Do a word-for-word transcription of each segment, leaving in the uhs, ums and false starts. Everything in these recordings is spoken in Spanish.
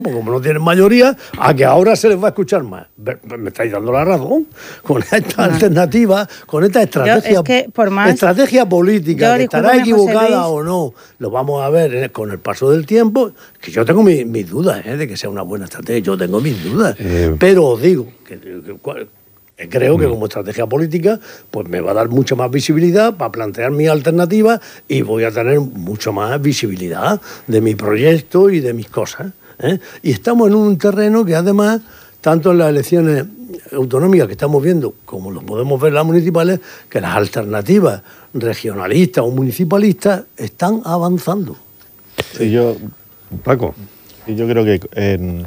como no tienen mayoría, a que ahora se les va a escuchar más. Me estáis dando la razón. Con esta no. alternativa, con esta estrategia, yo, es que por más, estrategia política, que estará equivocada o no, lo vamos a ver con el paso del tiempo, que yo tengo mis, mis dudas ¿eh? de que sea una buena estrategia, yo tengo mis dudas. Eh. Pero os digo que, que creo que como estrategia política pues me va a dar mucha más visibilidad para plantear mis alternativas y voy a tener mucho más visibilidad de mi proyecto y de mis cosas. ¿Eh? Y estamos en un terreno que además, tanto en las elecciones autonómicas que estamos viendo, como lo podemos ver en las municipales, que las alternativas regionalistas o municipalistas están avanzando. Sí, yo, Paco, yo creo que, en,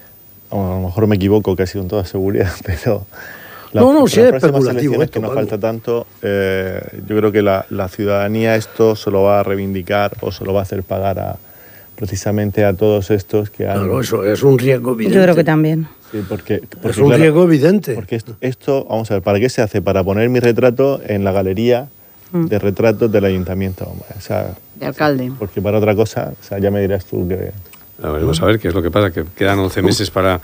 a lo mejor me equivoco casi con toda seguridad, pero... La, no, no, sí es especulativo esto, que nos falta tanto, eh, yo creo que la, la ciudadanía esto se lo va a reivindicar o se lo va a hacer pagar a precisamente a todos estos que han... Claro, eso es un riesgo evidente. Yo creo que también. Sí, porque, porque, es un claro, riesgo evidente. Porque esto, esto, vamos a ver, ¿para qué se hace? Para poner mi retrato en la galería mm. de retratos del ayuntamiento. O sea, de alcalde. Porque para otra cosa, o sea, ya me dirás tú que... A ver, vamos a ver qué es lo que pasa, que quedan once meses para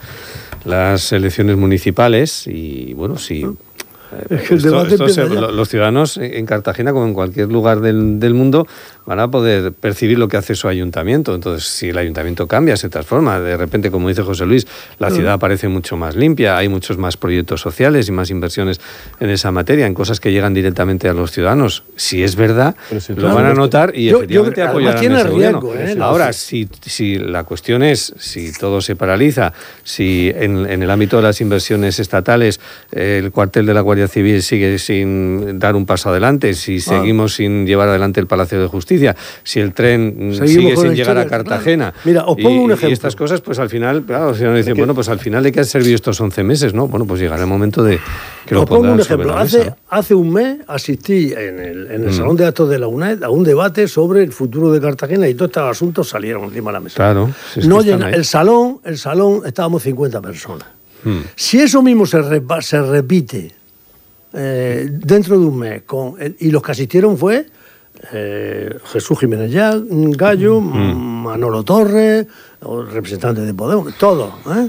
las elecciones municipales y, bueno, sí... Es que el esto, debate esto se, ya. Los ciudadanos en Cartagena, como en cualquier lugar del, del mundo, van a poder percibir lo que hace su ayuntamiento. Entonces, si el ayuntamiento cambia, se transforma, de repente, como dice José Luis, la mm. ciudad parece mucho más limpia, hay muchos más proyectos sociales y más inversiones en esa materia, en cosas que llegan directamente a los ciudadanos. Si es verdad, si lo claro, van a notar y yo, efectivamente yo, apoyarán tiene ese riesgo, gobierno. ¿eh? Ahora, si, si la cuestión es, si todo se paraliza, si en, en el ámbito de las inversiones estatales eh, el cuartel de la Guardia Civil sigue sin dar un paso adelante, si ah. seguimos sin llevar adelante el Palacio de Justicia, si el tren seguimos sigue sin llegar a Cartagena. Claro. Mira, os pongo y, un ejemplo. Y estas cosas, pues al final, claro, o sea, uno dice, bueno, pues al final de qué han servido estos once meses, ¿no? Bueno, pues llegará el momento de que lo os pongo un ejemplo. Sobre la hace, mesa. hace un mes asistí en el, en el mm. Salón de Actos de la UNED a un debate sobre el futuro de Cartagena y todos estos asuntos salieron encima de la mesa. Claro. Si es no que llena, el salón, el salón estábamos cincuenta personas. Mm. Si eso mismo se, re, se repite Eh, dentro de un mes con el, y los que asistieron fue eh, Jesús Jiménez Gallo, mm. Manolo Torres, representantes de Podemos, todos, ¿eh?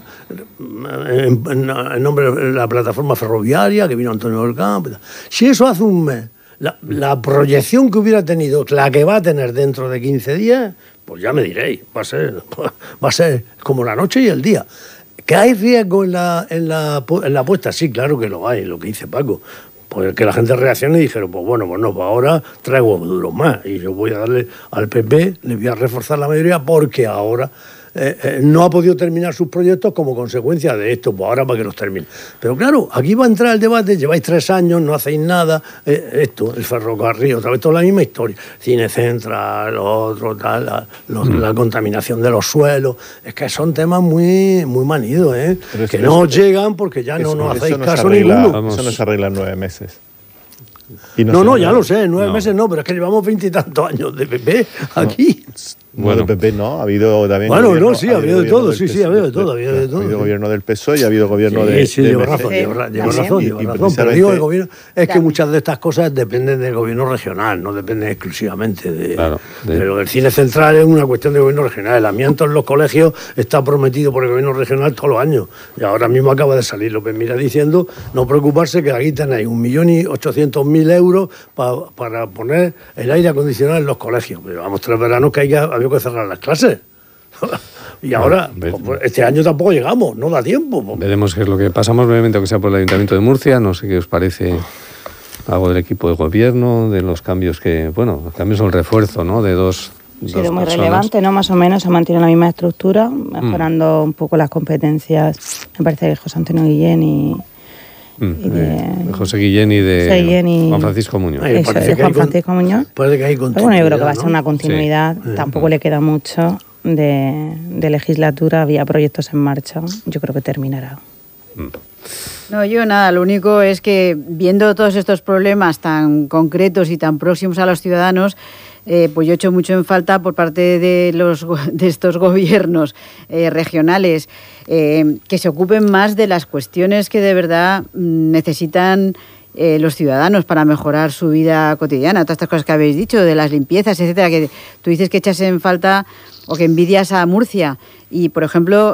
en, en, en nombre de la plataforma ferroviaria que vino Antonio del Campo. Si eso hace un mes, la, la proyección que hubiera tenido, la que va a tener dentro de quince días, pues ya me diréis, va a ser, va a ser como la noche y el día. ¿Que hay riesgo en la, en, la, en la apuesta? Sí, claro que lo hay, lo que dice Paco. Pues que la gente reaccione y dijeron, pues bueno, pues no, pues ahora traigo huevos duros más. Y yo voy a darle al P P, le voy a reforzar la mayoría porque ahora eh, eh, no ha podido terminar sus proyectos como consecuencia de esto, pues ahora para que los termine. Pero claro, aquí va a entrar el debate, lleváis tres años, no hacéis nada, eh, esto, el ferrocarril, otra vez toda la misma historia, Cine Central, lo otro, tal, la, los, mm. la contaminación de los suelos, es que son temas muy, muy manidos, ¿eh? que no os llegan porque ya no nos hacéis no caso arregla, ninguno. Eso no se arregla en nueve meses. Y no, no, no ya lo sé, nueve no. meses no, pero es que llevamos veintitantos años de P P aquí. No. Bueno, de P P no, ha habido también... Bueno, gobierno, no, sí, ha habido de todo, sí, sí, ha habido de todo, ha habido de todo. Ha habido gobierno del P S O E y ha habido gobierno sí, de... Sí, de lleva razón, lleva sí, razón, lleva razón, pero digo el gobierno... Es que muchas de estas cosas dependen del gobierno regional, no dependen exclusivamente de... Claro, de... Pero el cine central es una cuestión del gobierno regional, el amianto en los colegios está prometido por el gobierno regional todos los años, y ahora mismo acaba de salir López Mira diciendo no preocuparse que aquí tenéis un millón y ochocientos mil euros pa, para poner el aire acondicionado en los colegios. Pero vamos, tres veranos que hay, había que cerrar las clases. Y ahora, bueno, pues, este año tampoco llegamos, no da tiempo. Porque... Veremos qué es lo que pasamos brevemente, aunque sea por el Ayuntamiento de Murcia, no sé qué os parece algo del equipo de gobierno, de los cambios que, bueno, los cambios o el refuerzo, ¿no? De dos, Ha sido muy personas. relevante, ¿no? Más o menos se mantiene la misma estructura, mejorando mm. un poco las competencias, me parece que José Antonio Guillén y... Mm, y de, de José Guillén y de Guillén y Juan Francisco Muñoz. Ay, Eso, de Juan Francisco con, Muñoz. Parece que hay continuidad, Pero bueno, yo creo que va a ser ¿no? una continuidad, sí. tampoco sí. le queda mucho de, de legislatura, había proyectos en marcha, yo creo que terminará. Mm. No, yo nada, lo único es que viendo todos estos problemas tan concretos y tan próximos a los ciudadanos, eh, pues yo echo mucho en falta por parte de los de estos gobiernos eh, regionales eh, que se ocupen más de las cuestiones que de verdad necesitan eh, los ciudadanos para mejorar su vida cotidiana. Todas estas cosas que habéis dicho, de las limpiezas, etcétera, que tú dices que echas en falta o que envidias a Murcia. Y, por ejemplo,